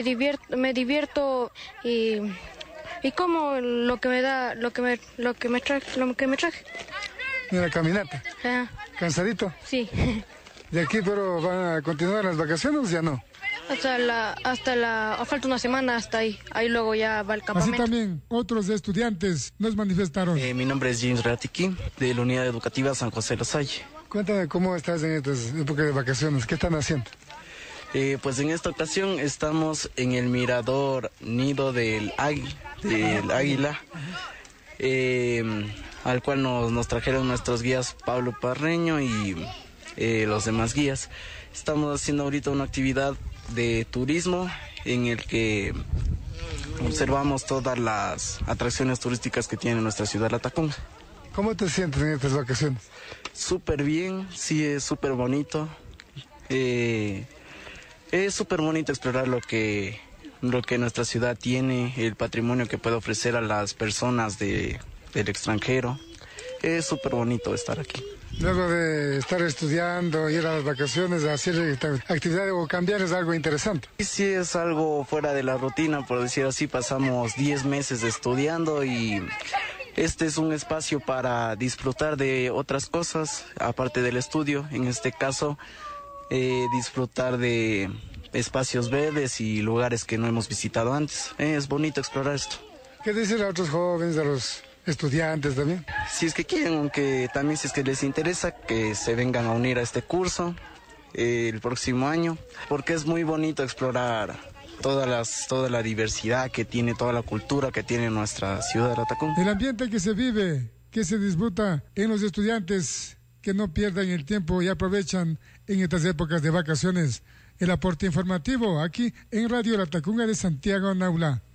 me divierto y como lo que me da, lo que me traje. ¿En la caminata? ¿Cansadito? Sí. ¿De aquí pero van a continuar las vacaciones o ya no? Falta una semana hasta ahí luego ya va el campamento. Así también otros estudiantes nos manifestaron. Mi nombre es James Ratiki, de la Unidad Educativa San José Los Salle. Cuéntame cómo estás en estas épocas de vacaciones, ¿qué están haciendo? Pues en esta ocasión estamos en el mirador Nido del Águila, al cual nos trajeron nuestros guías Pablo Parreño y los demás guías. Estamos haciendo ahorita una actividad de turismo en el que observamos todas las atracciones turísticas que tiene nuestra ciudad La Tacunga. ¿Cómo te sientes en estas vacaciones? Súper bien, sí, es súper bonito. Es súper bonito explorar lo que nuestra ciudad tiene, el patrimonio que puede ofrecer a las personas del extranjero. Es súper bonito estar aquí. Luego de estar estudiando, ir a las vacaciones, hacer actividades o cambiar es algo interesante. Sí, es algo fuera de la rutina, por decir así. Pasamos 10 meses estudiando y este es un espacio para disfrutar de otras cosas, aparte del estudio. En este caso, disfrutar de espacios verdes y lugares que no hemos visitado antes. Es bonito explorar esto. ¿Qué dicen a otros jóvenes, a los estudiantes también? Si es que quieren, aunque también si es que les interesa, que se vengan a unir a este curso el próximo año, porque es muy bonito explorar toda la diversidad que tiene, toda la cultura que tiene nuestra ciudad de La Tacunga. El ambiente que se vive, que se disfruta en los estudiantes, que no pierdan el tiempo y aprovechan en estas épocas de vacaciones. El aporte informativo aquí en Radio La Tacunga de Santiago, Naula.